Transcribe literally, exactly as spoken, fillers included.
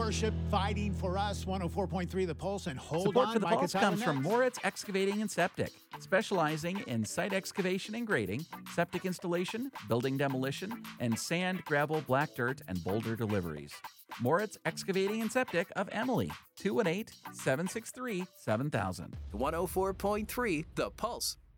worship, fighting for us. one oh four point three The Pulse. And hold Support on, for The Mike, Pulse it's happening comes from next. Moritz Excavating and Septic, specializing in site excavation and grading, septic installation, building demolition, and sand, gravel, black dirt, and boulder deliveries. Moritz Excavating and Septic of Emily, two one eight, seven six three, seven thousand. one oh four point three The Pulse.